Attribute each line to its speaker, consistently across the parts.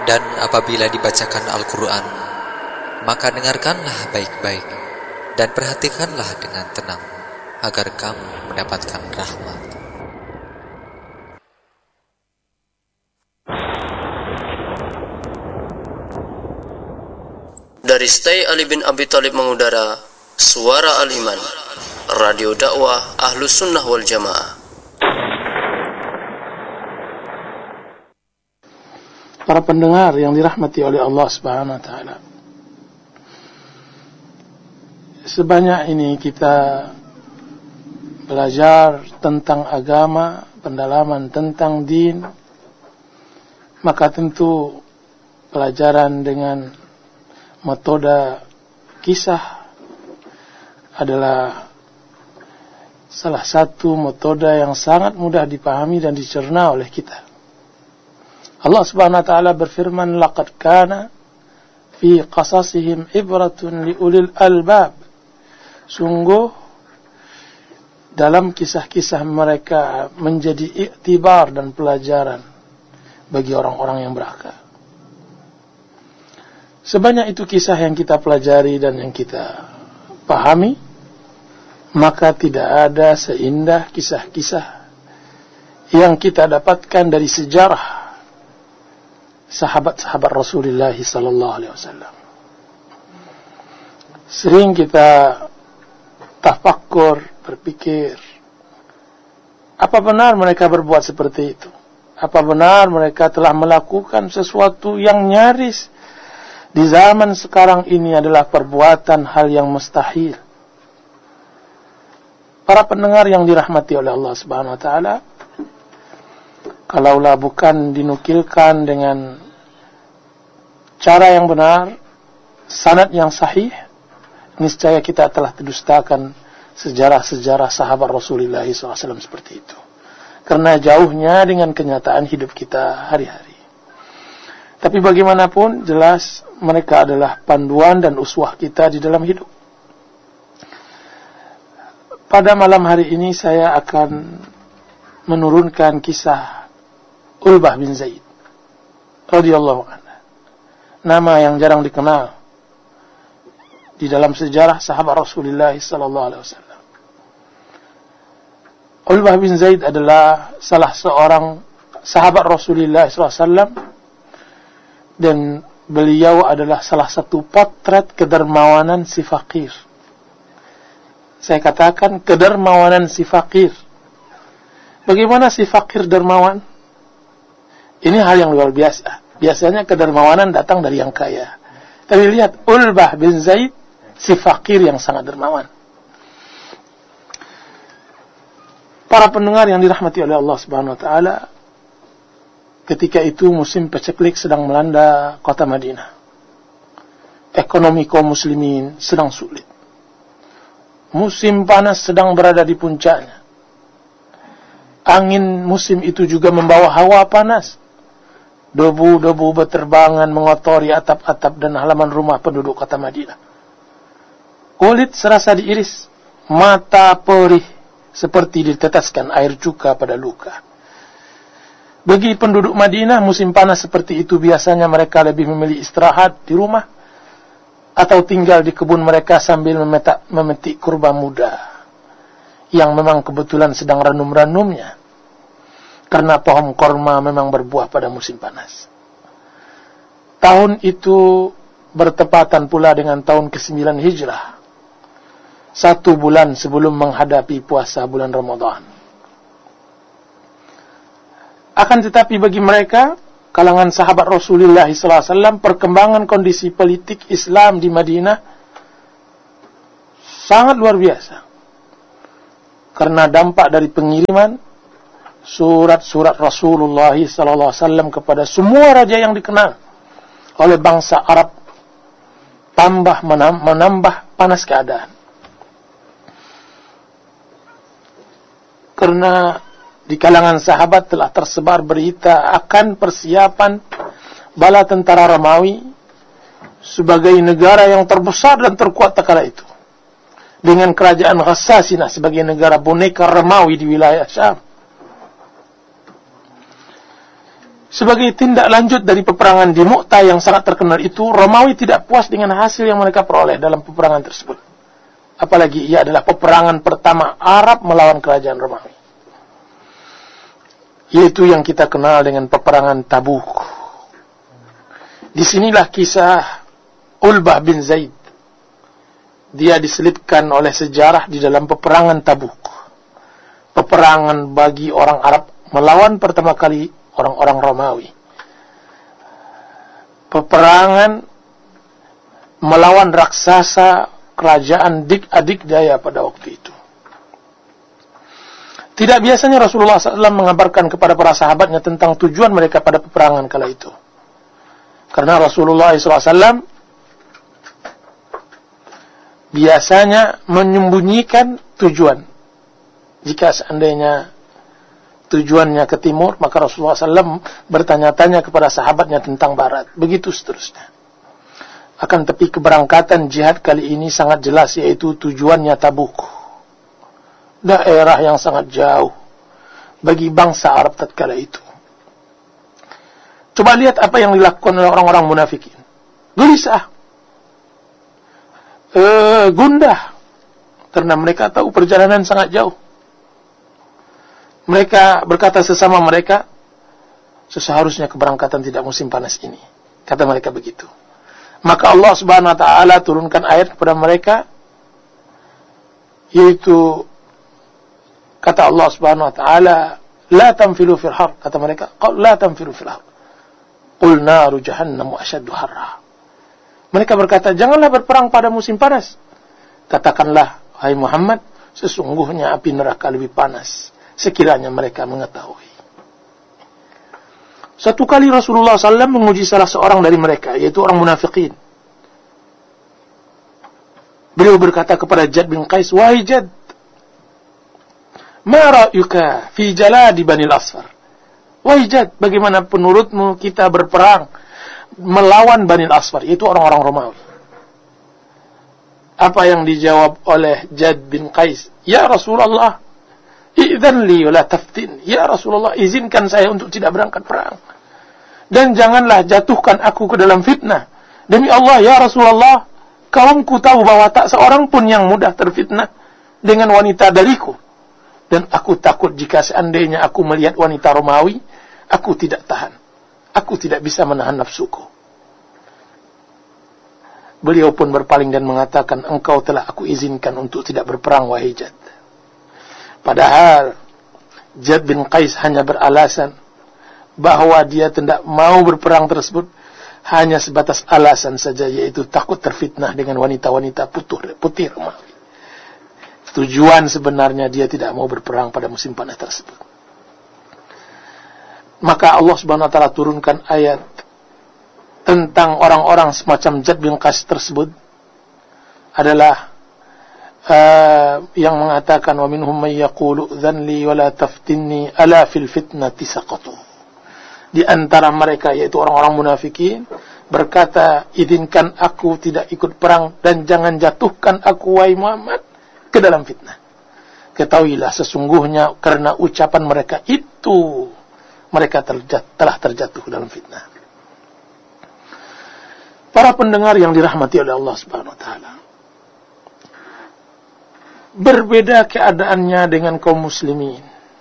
Speaker 1: Dan apabila dibacakan Al-Quran, maka dengarkanlah baik-baik dan perhatikanlah dengan tenang, agar kamu mendapatkan rahmat.
Speaker 2: Dari Stay Ali bin Abi Thalib mengudara, Suara Al-Iman, Radio dakwah Ahlus Sunnah wal Jamaah.
Speaker 3: Para pendengar yang dirahmati oleh Allah Subhanahu wa taala. Sebanyak ini kita belajar tentang agama, pendalaman tentang din, maka tentu pelajaran dengan metode kisah adalah salah satu metode yang sangat mudah dipahami dan dicerna oleh kita. Allah Subhanahu wa taala berfirman, laqad kana fi qasasihim ibratun liulil albab. Sungguh dalam kisah-kisah mereka menjadi iktibar dan pelajaran bagi orang-orang yang berakal. Sebanyak itu kisah yang kita pelajari dan yang kita pahami, maka tidak ada seindah kisah-kisah yang kita dapatkan dari sejarah sahabat-sahabat Rasulullah sallallahu alaihi wasallam. Sering kita tafakkur, berpikir, apa benar mereka berbuat seperti itu? Apa benar mereka telah melakukan sesuatu yang nyaris di zaman sekarang ini adalah perbuatan hal yang mustahil? Para pendengar yang dirahmati oleh Allah Subhanahu wa taala, kalaulah bukan dinukilkan dengan cara yang benar, sanad yang sahih, niscaya kita telah terdustakan sejarah-sejarah sahabat Rasulullah SAW seperti itu. Karena jauhnya dengan kenyataan hidup kita hari-hari. Tapi bagaimanapun, jelas mereka adalah panduan dan uswah kita di dalam hidup. Pada malam hari ini saya akan menurunkan kisah Ulbah bin Zaid radhiyallahu anhu. Nama yang jarang dikenal di dalam sejarah sahabat Rasulullah sallallahu alaihi wasallam. Ulbah bin Zaid adalah salah seorang sahabat Rasulullah sallallahu alaihi wasallam, dan beliau adalah salah satu potret kedermawanan si fakir. Saya katakan kedermawanan si fakir. Bagaimana si fakir dermawan? Ini hal yang luar biasa. Biasanya kedermawanan datang dari yang kaya. Tapi lihat, Ulbah bin Zaid, si fakir yang sangat dermawan. Para pendengar yang dirahmati oleh Allah Subhanahu wa taala, ketika itu musim paceklik sedang melanda kota Madinah. Ekonomi kaum muslimin sedang sulit. Musim panas sedang berada di puncaknya. Angin musim itu juga membawa hawa panas. Debu-debu berterbangan mengotori atap-atap dan halaman rumah penduduk kota Madinah. Kulit serasa diiris, mata perih seperti diteteskan air cuka pada luka. Bagi penduduk Madinah, musim panas seperti itu biasanya mereka lebih memilih istirahat di rumah atau tinggal di kebun mereka sambil memetik kurma muda yang memang kebetulan sedang ranum-ranumnya. Karena pohon korma memang berbuah pada musim panas. Tahun itu bertepatan pula dengan tahun ke-9 Hijrah. 1 bulan sebelum menghadapi puasa bulan Ramadan. Akan tetapi bagi mereka, kalangan sahabat Rasulullah SAW, perkembangan kondisi politik Islam di Madinah sangat luar biasa. Karena dampak dari pengiriman surat-surat Rasulullah SAW kepada semua raja yang dikenal oleh bangsa Arab, tambah menambah panas keadaan. Karena di kalangan sahabat telah tersebar berita akan persiapan bala tentara Romawi sebagai negara yang terbesar dan terkuat kala itu, dengan kerajaan Ghassasinah sebagai negara boneka Romawi di wilayah Syam. Sebagai tindak lanjut dari peperangan di Mu'tah yang sangat terkenal itu, Romawi tidak puas dengan hasil yang mereka peroleh dalam peperangan tersebut. Apalagi ia adalah peperangan pertama Arab melawan kerajaan Romawi, yaitu yang kita kenal dengan peperangan Tabuk. Disinilah kisah Ulbah bin Zaid. Dia diselipkan oleh sejarah di dalam peperangan Tabuk. Peperangan bagi orang Arab melawan pertama kali orang-orang Romawi. Peperangan melawan raksasa kerajaan Dik-Adikjaya pada waktu itu. Tidak biasanya Rasulullah SAW mengabarkan kepada para sahabatnya tentang tujuan mereka pada peperangan kala itu. Karena Rasulullah SAW biasanya menyembunyikan tujuan. Jika seandainya tujuannya ke timur, maka Rasulullah SAW bertanya-tanya kepada sahabatnya tentang barat. Begitu seterusnya. Akan tapi keberangkatan jihad kali ini sangat jelas, yaitu tujuannya Tabuk. Daerah yang sangat jauh bagi bangsa Arab tatkala itu. Coba lihat apa yang dilakukan oleh orang-orang munafikin. Gelisah. Gundah. Karena mereka tahu perjalanan sangat jauh. Mereka berkata sesama mereka, seharusnya keberangkatan tidak musim panas ini. Kata mereka begitu. Maka Allah Subhanahu wa taala turunkan ayat kepada mereka, yaitu kata Allah Subhanahu wa taala, la tanfiru fil har. Kata mereka, la tanfiru fil har. Qul naru jahannam asyaddu harra. Mereka berkata, janganlah berperang pada musim panas. Katakanlah, hai Muhammad, sesungguhnya api neraka lebih panas sekiranya mereka mengetahui. Satu kali Rasulullah SAW menguji salah seorang dari mereka, yaitu orang munafikin. Beliau berkata kepada Jad bin Qais, wahai Jad, ma ra'yuka fi jaladi Bani al-Asfar. Wahai Jad, bagaimana penurutmu kita berperang melawan Bani al-Asfar, yaitu orang-orang Romawi? Apa yang dijawab oleh Jad bin Qais? Ya Rasulullah, idzan li wa la taftin. Ya Rasulullah, izinkan saya untuk tidak berangkat perang. Dan janganlah jatuhkan aku ke dalam fitnah. Demi Allah, ya Rasulullah, kaumku tahu bahwa tak seorang pun yang mudah terfitnah dengan wanita dariku. Dan aku takut jika seandainya aku melihat wanita Romawi, aku tidak tahan. Aku tidak bisa menahan nafsuku. Beliau pun berpaling dan mengatakan, engkau telah aku izinkan untuk tidak berperang, wahai Jad. Padahal Jad bin Qais hanya beralasan bahwa dia tidak mau berperang tersebut hanya sebatas alasan saja, yaitu takut terfitnah dengan wanita-wanita putih Romawi. Tujuan sebenarnya dia tidak mau berperang pada musim panas tersebut. Maka Allah Subhanahu wa taala turunkan ayat tentang orang-orang semacam Jad bin Qais tersebut adalah yang mengatakan wa minhum may yaqulu dhanli wa la taftinni ala fil fitnati saqatu. Di antara mereka, yaitu orang-orang munafikin, berkata, izinkan aku tidak ikut perang dan jangan jatuhkan aku, wahai Muhammad, ke dalam fitnah. Ketahuilah sesungguhnya karena ucapan mereka itu mereka telah terjatuh dalam fitnah. Para pendengar yang dirahmati oleh Allah Subhanahu wa taala, berbeda keadaannya dengan kaum muslimin.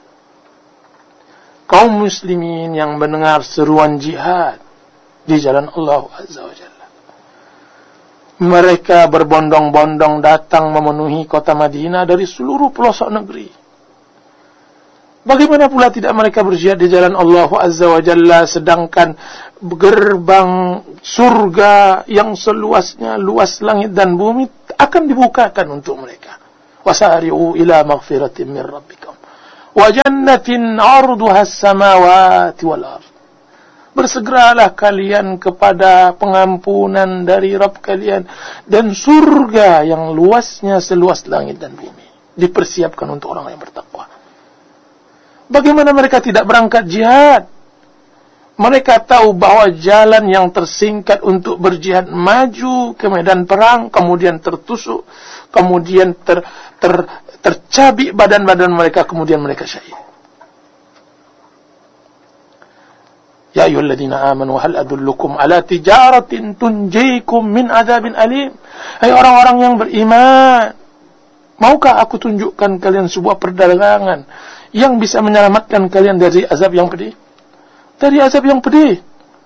Speaker 3: Kaum muslimin yang mendengar seruan jihad di jalan Allah Azza wa Jalla, mereka berbondong-bondong datang memenuhi kota Madinah dari seluruh pelosok negeri. Bagaimana pula tidak mereka berjihad di jalan Allah Azza wa Jalla, sedangkan gerbang surga yang seluasnya luas langit dan bumi akan dibukakan untuk mereka. Wasari'u ila maghfiratin min rabbikum wa jannatin 'arduha as-samawati wal ardh. Bersegeralah kalian kepada pengampunan dari Rabb kalian dan surga yang luasnya seluas langit dan bumi. Dipersiapkan untuk orang yang bertakwa. Bagaimana mereka tidak berangkat jihad? Mereka tahu bahwa jalan yang tersingkat untuk berjihad maju ke medan perang, kemudian tertusuk, kemudian tercabik badan-badan mereka, kemudian mereka syahid. Ya ayyuhalladzina amanu hal adullukum ala tijaratin tunjikum min adzabin alim. Hai orang-orang yang beriman, maukah aku tunjukkan kalian sebuah perdagangan yang bisa menyelamatkan kalian dari azab yang pedih? Dari azab yang pedih.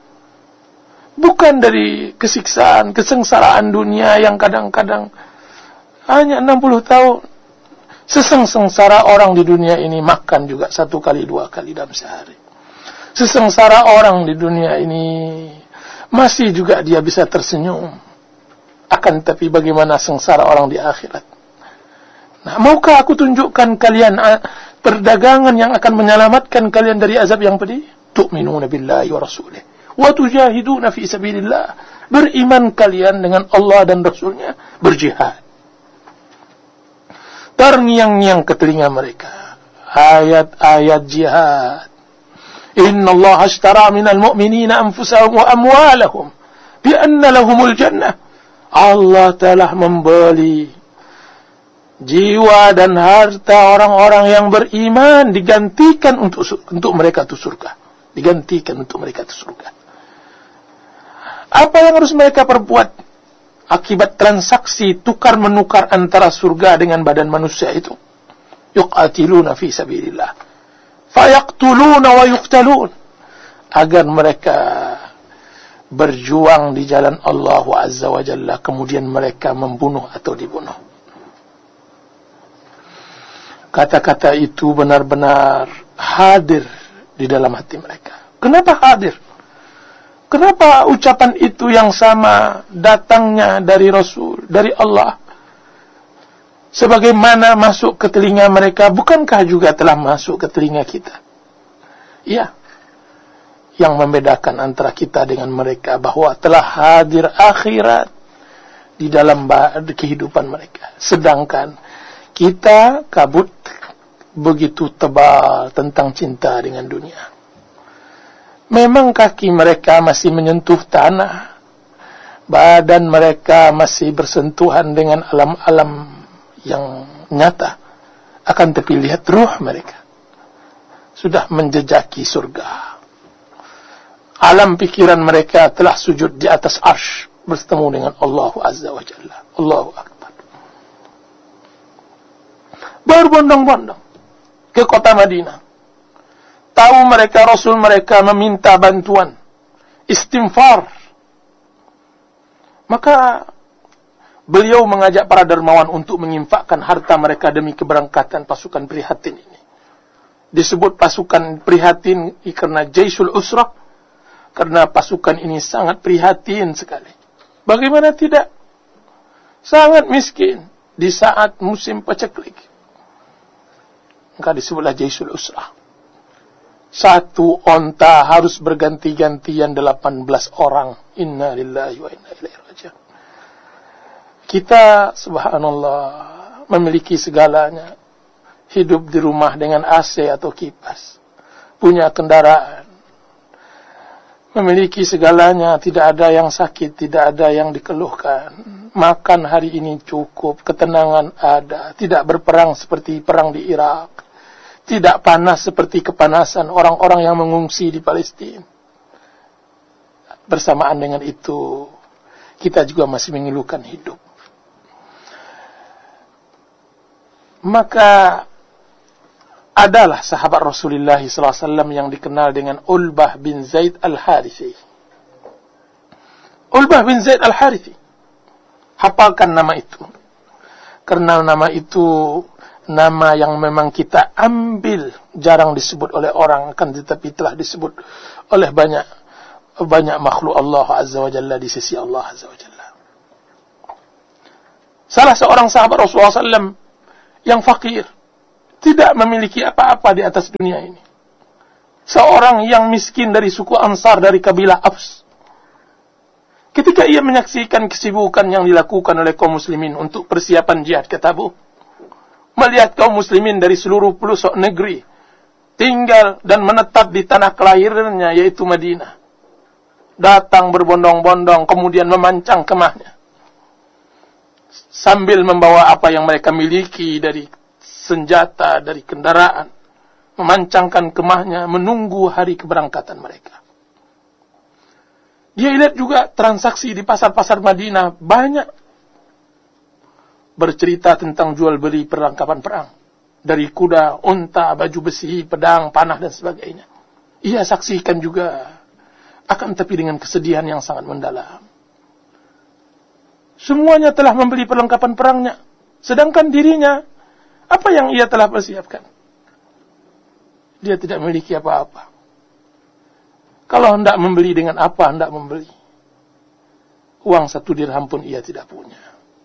Speaker 3: Bukan dari kesiksaan, kesengsaraan dunia yang kadang-kadang hanya 60 tahun. Sesengsara orang di dunia ini makan juga 1 kali 2 kali dalam sehari. Sesengsara orang di dunia ini masih juga dia bisa tersenyum. Akan tapi bagaimana sengsara orang di akhirat? Nah, maukah aku tunjukkan kalian perdagangan yang akan menyelamatkan kalian dari azab yang pedih? Tu'minuna billahi wa rasulih wa tujahiduna fi sabilillah. Beriman kalian dengan Allah dan Rasulnya, berjihad. Terngiang-ngiang ke telinga mereka ayat-ayat jihad. Inna Allah ashtara minal mu'minina anfusahum wa amwalahum bi anna lahumul jannah. Allah telah membeli jiwa dan harta orang-orang yang beriman, digantikan untuk mereka itu surga. Digantikan untuk mereka itu surga. Apa yang harus mereka perbuat akibat transaksi tukar-menukar antara surga dengan badan manusia itu? Yuqatiluna fi sabilillah fayaqtuluna wa yuqtalun. Agar mereka berjuang di jalan Allah Azza wa Jalla, kemudian mereka membunuh atau dibunuh. Kata-kata itu benar-benar hadir di dalam hati mereka. Kenapa hadir? Kenapa ucapan itu yang sama datangnya dari Rasul, dari Allah, sebagaimana masuk ke telinga mereka, bukankah juga telah masuk ke telinga kita? Iya. Yang membedakan antara kita dengan mereka bahwa telah hadir akhirat di dalam kehidupan mereka. Sedangkan kita kabut begitu tebal tentang cinta dengan dunia. Memang kaki mereka masih menyentuh tanah, badan mereka masih bersentuhan dengan alam-alam yang nyata. Akan tapi lihat ruh mereka sudah menjejaki surga. Alam pikiran mereka telah sujud di atas arsy bertemu dengan Allah Azza wa Jalla. Allahu Akbar. Berbondong-bondong ke kota Madinah. Tahu mereka, Rasul mereka meminta bantuan, istighfar. Maka beliau mengajak para dermawan untuk menginfakkan harta mereka demi keberangkatan pasukan prihatin ini. Disebut pasukan prihatin karena Jaisul Usrah, karena pasukan ini sangat prihatin sekali. Bagaimana tidak? Sangat miskin di saat musim paceklik. Maka disebutlah Jaisul Usrah. 1 onta harus berganti-gantian 18 orang. Inna lillahi wa inna ilaihi raji'un. Kita subhanallah memiliki segalanya. Hidup di rumah dengan AC atau kipas. Punya kendaraan. Memiliki segalanya, tidak ada yang sakit, tidak ada yang dikeluhkan. Makan hari ini cukup, ketenangan ada. Tidak berperang seperti perang di Irak. Tidak panas seperti kepanasan orang-orang yang mengungsi di Palestina. Bersamaan dengan itu, kita juga masih mengeluhkan hidup. Maka adalah sahabat Rasulullah SAW yang dikenal dengan Ulbah bin Zaid Al-Harithi. Ulbah bin Zaid Al-Harithi. Hafalkan nama itu. Karena nama itu nama yang memang kita ambil, jarang disebut oleh orang, kan tetapi telah disebut oleh banyak makhluk Allah Azza wa Jalla di sisi Allah Azza wa Jalla. Salah seorang sahabat Rasulullah SAW yang fakir, tidak memiliki apa-apa di atas dunia ini. Seorang yang miskin dari suku Ansar, dari kabilah Aws. Ketika ia menyaksikan kesibukan yang dilakukan oleh kaum muslimin untuk persiapan jihad ke Tabuk, melihat kaum muslimin dari seluruh pelosok negeri tinggal dan menetap di tanah kelahirannya, yaitu Madinah, datang berbondong-bondong, kemudian memancang kemahnya sambil membawa apa yang mereka miliki dari senjata, dari kendaraan, memancangkan kemahnya, menunggu hari keberangkatan mereka. Dia lihat juga transaksi di pasar-pasar Madinah banyak bercerita tentang jual beli perlengkapan perang. Dari kuda, unta, baju besi, pedang, panah dan sebagainya. Ia saksikan juga, akan tapi dengan kesedihan yang sangat mendalam. Semuanya telah membeli perlengkapan perangnya, sedangkan dirinya, apa yang ia telah persiapkan? Dia tidak memiliki apa-apa. Kalau hendak membeli dengan apa hendak membeli? Uang 1 dirham pun ia tidak punya.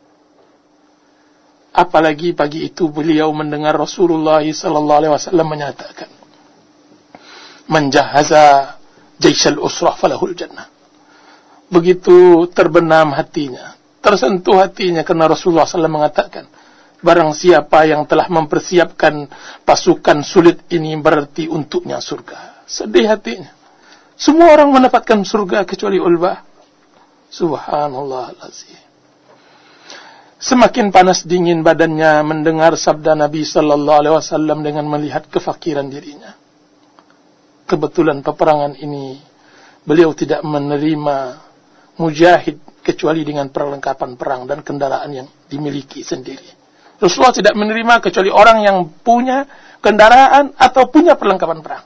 Speaker 3: Apalagi pagi itu beliau mendengar Rasulullah SAW menyatakan, "Man jahaza jaisyal usrah falahul jannah." Begitu terbenam hatinya, tersentuh hatinya karena Rasulullah SAW mengatakan, barang siapa yang telah mempersiapkan pasukan sulit ini berarti untuknya surga. Sedih hatinya. Semua orang mendapatkan surga kecuali Ulbah. Subhanallah al-azim. Semakin panas dingin badannya mendengar sabda Nabi sallallahu alaihi wasallam dengan melihat kefakiran dirinya. Kebetulan peperangan ini beliau tidak menerima mujahid kecuali dengan perlengkapan perang dan kendaraan yang dimiliki sendiri. Rasulullah tidak menerima kecuali orang yang punya kendaraan atau punya perlengkapan perang.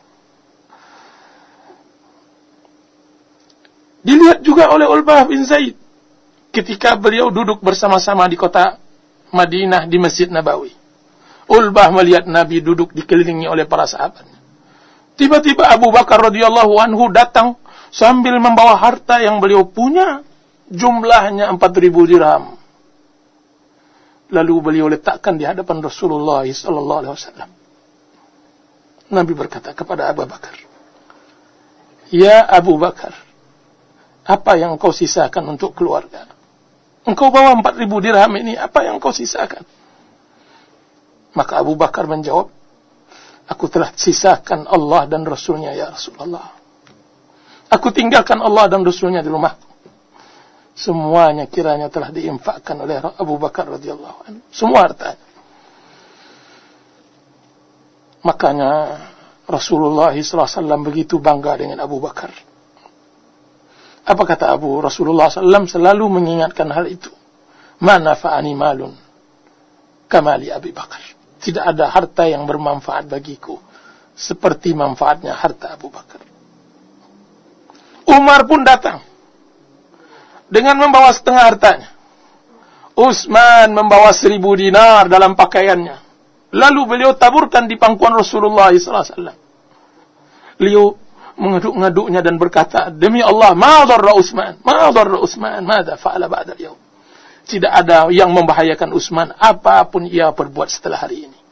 Speaker 3: Dilihat juga oleh Ulbah bin Zaid ketika beliau duduk bersama-sama di kota Madinah di Masjid Nabawi. Ulbah melihat Nabi duduk dikelilingi oleh para sahabatnya. Tiba-tiba Abu Bakar radhiyallahu anhu datang sambil membawa harta yang beliau punya, jumlahnya 4.000 dirham. Lalu beliau letakkan di hadapan Rasulullah sallallahu alaihi wasallam. Nabi berkata kepada Abu Bakar, "Ya Abu Bakar, apa yang kau sisakan untuk keluarga? Engkau bawa 4.000 dirham ini, apa yang kau sisakan?" Maka Abu Bakar menjawab, "Aku telah sisakan Allah dan Rasulnya ya Rasulullah. Aku tinggalkan Allah dan Rasulnya di rumahku." Semuanya kiranya telah diinfakkan oleh Abu Bakar radhiyallahu anhu. Semua hartanya. Makanya Rasulullah SAW begitu bangga dengan Abu Bakar. Apa kata Rasulullah SAW selalu mengingatkan hal itu. Ma nafa'ani malun kamali Abi Bakar. Tidak ada harta yang bermanfaat bagiku seperti manfaatnya harta Abu Bakar. Umar pun datang dengan membawa setengah hartanya. Utsman membawa 1.000 dinar dalam pakaiannya. Lalu beliau taburkan di pangkuan Rasulullah SAW. Beliau mengaduk-ngaduknya dan berkata, "Demi Allah, ma dharra Utsman, madza fa'ala ba'da al-yawm." Tidak ada yang membahayakan Utsman apapun ia perbuat setelah hari ini.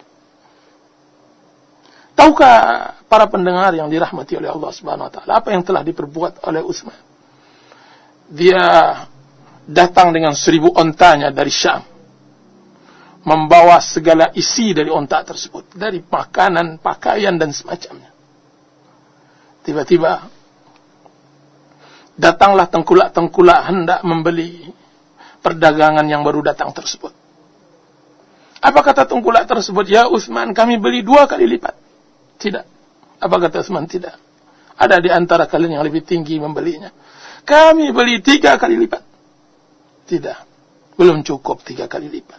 Speaker 3: Tahukah para pendengar yang dirahmati oleh Allah Subhanahu wa taala apa yang telah diperbuat oleh Utsman? Dia datang dengan 1.000 ontanya dari Syam, membawa segala isi dari onta tersebut, dari makanan, pakaian dan semacamnya. Tiba-tiba datanglah tengkulak-tengkulak hendak membeli perdagangan yang baru datang tersebut. Apa kata tengkulak tersebut? "Ya Utsman, kami beli 2 kali lipat." Tidak. Apa kata Utsman? Tidak. Ada di antara kalian yang lebih tinggi membelinya. "Kami beli 3 kali lipat." Tidak. Belum cukup 3 kali lipat.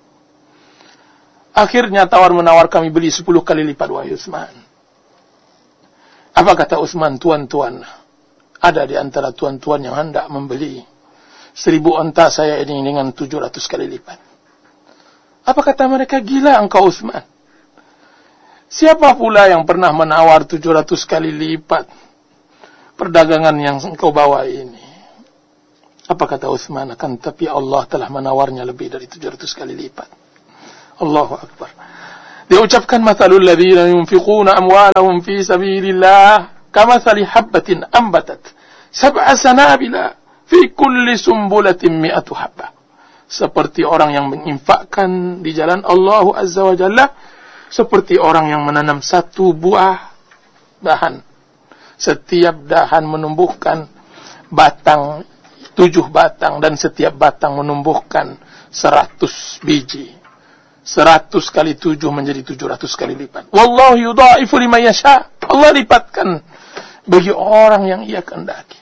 Speaker 3: Akhirnya tawar-menawar, "Kami beli 10 kali lipat, wahai Utsman." Apa kata Utsman? "Tuan-tuan, ada di antara tuan-tuan yang hendak membeli 1.000 onta saya ini dengan 700 kali lipat." Apa kata mereka? "Gila engkau Utsman. Siapa pula yang pernah menawar 700 kali lipat perdagangan yang engkau bawa ini?" Apa kata Utsman? "Akan tapi Allah telah menawarnya lebih dari 700 kali lipat." Allahu Akbar. Dia ucapkan, "Mathalul ladzina yunfiquna amwalahum fi sabilillah kamathali habbatin ambatat sab'a sanabila fi kulli sumbulatin mi'atu habbah." Seperti orang yang menginfakkan di jalan Allah Azza wa Jalla, seperti orang yang menanam 1 buah dahan. Setiap dahan menumbuhkan batang, 7 batang, dan setiap batang menumbuhkan 100 biji. 100 kali 7 menjadi 700 kali lipat. Wallahu yudha'ifu liman yasha. Allah lipatkan bagi orang yang ia kehendaki.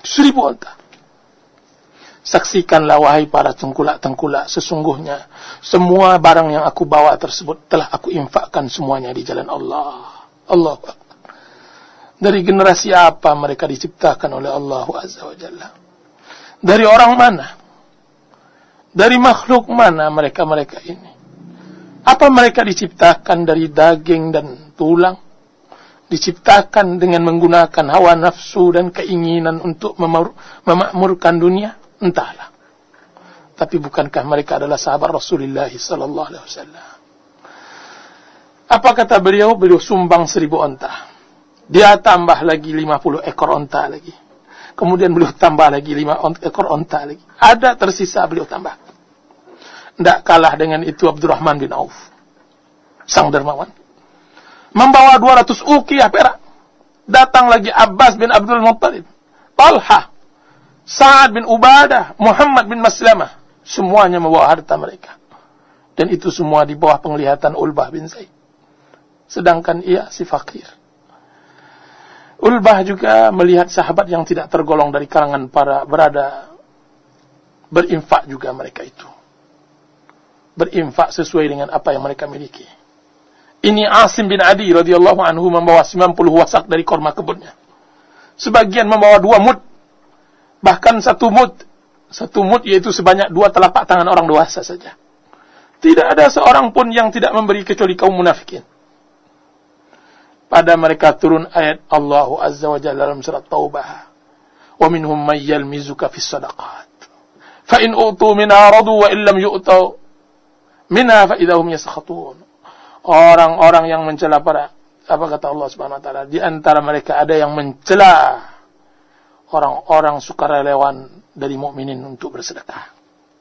Speaker 3: 1000 unta. Saksikanlah wahai para tengkulak-tengkulak, sesungguhnya semua barang yang aku bawa tersebut telah aku infakkan semuanya di jalan Allah. Allahu Akbar. Dari generasi apa mereka diciptakan oleh Allah Azza wa Jalla? Dari orang mana? Dari makhluk mana mereka-mereka ini? Apa mereka diciptakan dari daging dan tulang? Diciptakan dengan menggunakan hawa nafsu dan keinginan untuk memakmurkan dunia? Entahlah. Tapi bukankah mereka adalah sahabat Rasulullah sallallahu alaihi wasallam? Apa kata beliau? Beliau sumbang 1000 unta. Dia tambah lagi 50 ekor unta lagi. Kemudian beliau tambah lagi 5 ekor unta lagi. Ada tersisa beliau tambah. Tidak kalah dengan itu Abdurrahman bin Auf, sang dermawan, membawa 200 uqiyah perak. Datang lagi Abbas bin Abdul Muttalib, Talha, Sa'ad bin Ubadah, Muhammad bin Maslamah. Semuanya membawa harta mereka. Dan itu semua di bawah penglihatan Ulbah bin Zaid. Sedangkan ia si fakir. Ulbah juga melihat sahabat yang tidak tergolong dari kalangan para berada, berinfak juga mereka itu. Berinfak sesuai dengan apa yang mereka miliki. Ini Asim bin Adi radhiyallahu anhu membawa 90 wasak dari korma kebunnya. Sebagian membawa 2 mud. Bahkan 1 mud. 1 mud yaitu sebanyak 2 telapak tangan orang dewasa saja. Tidak ada seorang pun yang tidak memberi kecuali kaum munafikin. Pada mereka turun ayat Allah Azza wa Jalla dalam surat Taubah. Wa minhum may yalmizuka fis sadaqat. Fa in utu minha radu wa illam yu'tu minha fa idahum yaskhatun. Orang-orang yang mencela para, apa kata Allah Subhanahu wa taala, di antara mereka ada yang mencela orang-orang sukarelawan dari mukminin untuk bersedekah.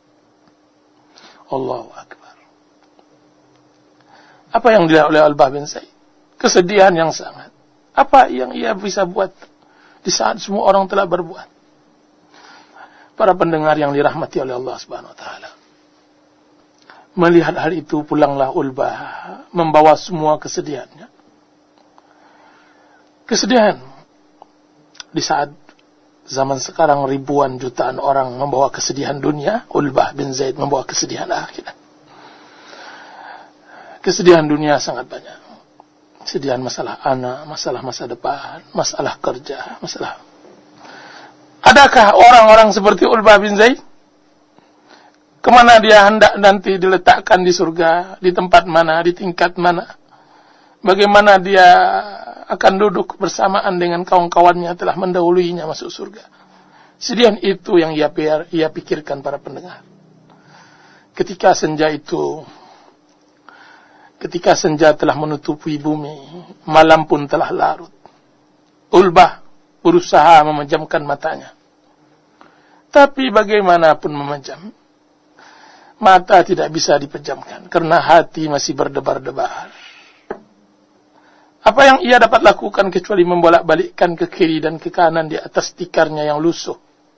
Speaker 3: Allahu Akbar. Apa yang dilihat oleh Al-Bah bin Zaid? Kesedihan yang sangat. Apa yang ia bisa buat di saat semua orang telah berbuat? Para pendengar yang dirahmati oleh Allah Subhanahu wa taala. Melihat hal itu, pulanglah Ulbah membawa semua kesedihannya. Kesedihan di saat zaman sekarang ribuan jutaan orang membawa kesedihan dunia, Ulbah bin Zaid membawa kesedihan akhirat. Kesedihan dunia sangat banyak. Kesedihan masalah anak, masalah masa depan, masalah kerja, masalah. Adakah orang-orang seperti Ulbah bin Zaid? Kemana dia hendak nanti diletakkan di surga? Di tempat mana? Di tingkat mana? Bagaimana dia akan duduk bersamaan dengan kawan-kawannya telah mendahuluinya masuk surga? Kesedihan itu yang ia pikirkan para pendengar. Ketika senja telah menutupi bumi, malam pun telah larut. Ulbah berusaha memejamkan matanya. Tapi bagaimanapun memejam, mata tidak bisa dipejamkan karena hati masih berdebar-debar. Apa yang ia dapat lakukan kecuali membolak-balikkan ke kiri dan ke kanan di atas tikarnya yang lusuh.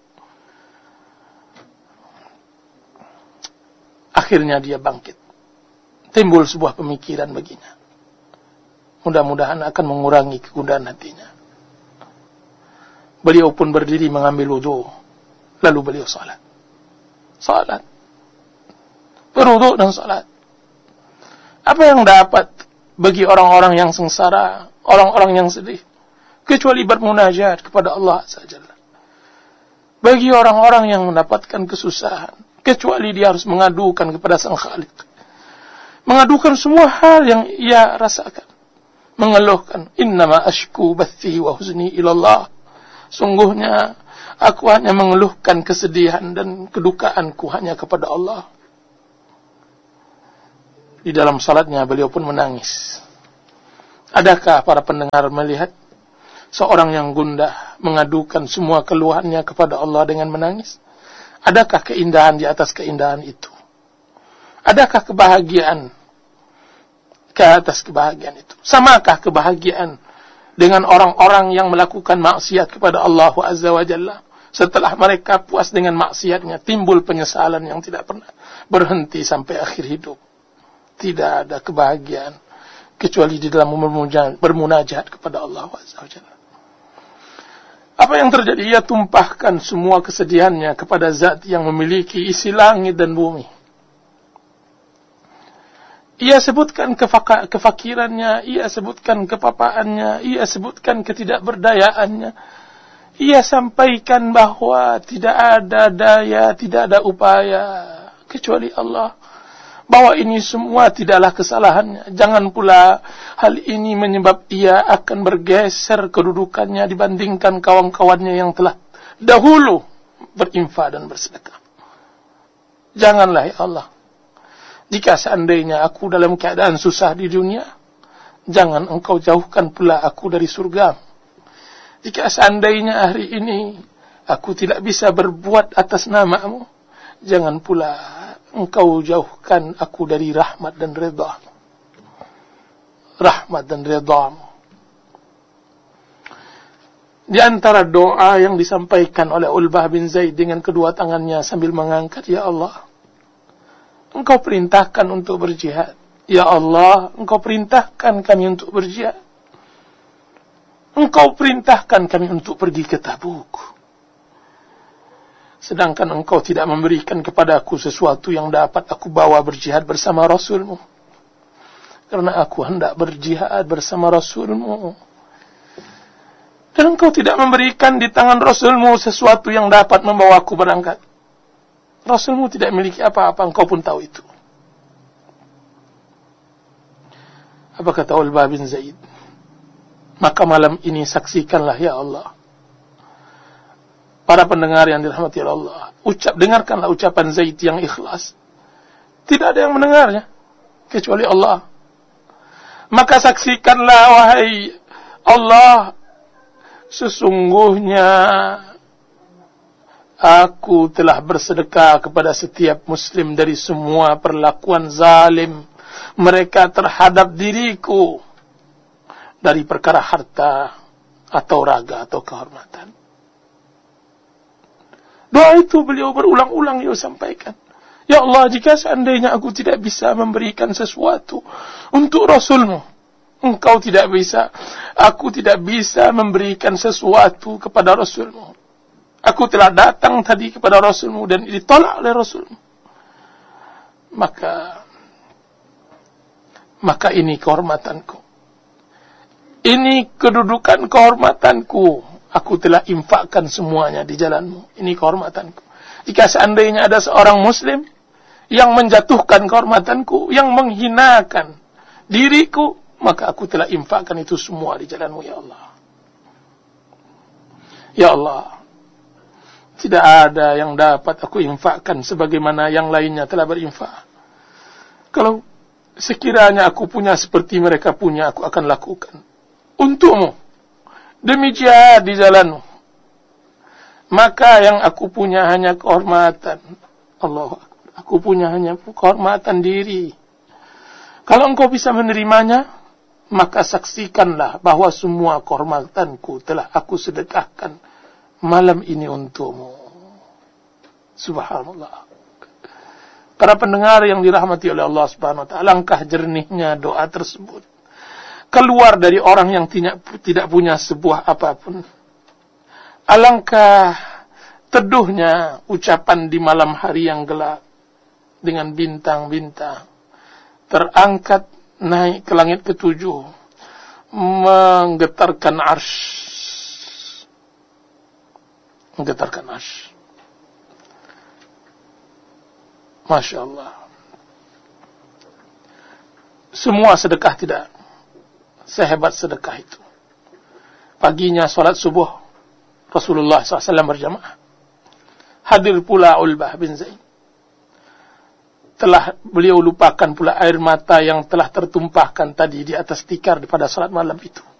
Speaker 3: Akhirnya dia bangkit. Timbul sebuah pemikiran baginya. Mudah-mudahan akan mengurangi kegundahan hatinya. Beliau pun berdiri mengambil wudu. Lalu beliau salat. Salat. Berwudu dan salat. Apa yang dapat bagi orang-orang yang sengsara, orang-orang yang sedih, kecuali bermunajat kepada Allah saja. Bagi orang-orang yang mendapatkan kesusahan, kecuali dia harus mengadukan kepada Sang Khaliq. Mengadukan semua hal yang ia rasakan. Mengeluhkan, innama ashku bathi wa huzni ilallah. Sungguhnya aku hanya mengeluhkan kesedihan dan kedukaanku hanya kepada Allah. Di dalam salatnya beliau pun menangis. Adakah para pendengar melihat seorang yang gundah mengadukan semua keluhannya kepada Allah dengan menangis? Adakah keindahan di atas keindahan itu? Adakah kebahagiaan ke atas kebahagiaan itu? Samakah kebahagiaan dengan orang-orang yang melakukan maksiat kepada Allah Azza wa Jalla? Setelah mereka puas dengan maksiatnya, timbul penyesalan yang tidak pernah berhenti sampai akhir hidup. Tidak ada kebahagiaan kecuali di dalam bermunajat kepada Allah Azza wa Jalla. Apa yang terjadi? Ia tumpahkan semua kesedihannya kepada zat yang memiliki isi langit dan bumi. Ia sebutkan kefakirannya, ia sebutkan kepapaannya, ia sebutkan ketidakberdayaannya. Ia sampaikan bahwa tidak ada daya, tidak ada upaya kecuali Allah. Bahwa ini semua tidaklah kesalahannya. Jangan pula hal ini menyebab ia akan bergeser kedudukannya dibandingkan kawan-kawannya yang telah dahulu berinfak dan bersedekah. Janganlah ya Allah. Jika seandainya aku dalam keadaan susah di dunia, jangan engkau jauhkan pula aku dari surga. Jika seandainya hari ini aku tidak bisa berbuat atas nama-Mu, jangan pula engkau jauhkan aku dari rahmat dan redha. Rahmat dan redha-Mu. Di antara doa yang disampaikan oleh Ulbah bin Zaid dengan kedua tangannya sambil mengangkat, ya Allah, Engkau perintahkan untuk berjihad. Ya Allah, Engkau perintahkan kami untuk berjihad. Engkau perintahkan kami untuk pergi ke Tabuk. Sedangkan Engkau tidak memberikan kepadaku sesuatu yang dapat aku bawa berjihad bersama Rasul-Mu. Karena aku hendak berjihad bersama Rasul-Mu. Dan Engkau tidak memberikan di tangan Rasul-Mu sesuatu yang dapat membawaku berangkat. Rasul-Mu tidak memiliki apa-apa, Engkau pun tahu itu. Apa kata Ulbah bin Zaid? Maka malam ini saksikanlah ya Allah. Para pendengar yang dirahmati Allah, dengarkanlah ucapan Zaid yang ikhlas. Tidak ada yang mendengarnya kecuali Allah. Maka saksikanlah wahai Allah, sesungguhnya aku telah bersedekah kepada setiap muslim dari semua perlakuan zalim mereka terhadap diriku, dari perkara harta atau raga atau kehormatan. Doa itu beliau berulang-ulang dia sampaikan. Ya Allah, jika seandainya aku tidak bisa memberikan sesuatu untuk Rasul-Mu, Engkau tidak bisa, aku tidak bisa memberikan sesuatu kepada Rasul-Mu. Aku telah datang tadi kepada Rasul-Mu dan ditolak oleh Rasul-Mu. Maka ini kehormatanku. Ini kedudukan kehormatanku. Aku telah infakkan semuanya di jalan-Mu. Ini kehormatanku. Jika seandainya ada seorang muslim yang menjatuhkan kehormatanku, yang menghinakan diriku, maka aku telah infakkan itu semua di jalan-Mu, ya Allah. Ya Allah, tidak ada yang dapat aku infakkan sebagaimana yang lainnya telah berinfak. Kalau sekiranya aku punya seperti mereka punya, aku akan lakukan untuk-Mu, demi jihad di jalan-Mu. Maka yang aku punya hanya kehormatan. Allah, aku punya hanya kehormatan diri. Kalau Engkau bisa menerimanya, maka saksikanlah bahwa semua kehormatanku telah aku sedekahkan malam ini untuk-Mu. Subhanallah. Para pendengar yang dirahmati oleh Allah Subhanahu wa taala, alangkah jernihnya doa tersebut keluar dari orang yang tidak punya sebuah apapun. Alangkah teduhnya ucapan di malam hari yang gelap dengan bintang-bintang terangkat naik ke langit ketujuh, menggetarkan arsy. Menggetarkan arsy. Masya Allah. Semua sedekah tidak sehebat sedekah itu. Paginya salat subuh, Rasulullah SAW berjamaah. Hadir pula Ulbah bin Zaid. Telah beliau lupakan pula air mata yang telah tertumpahkan tadi di atas tikar pada salat malam itu.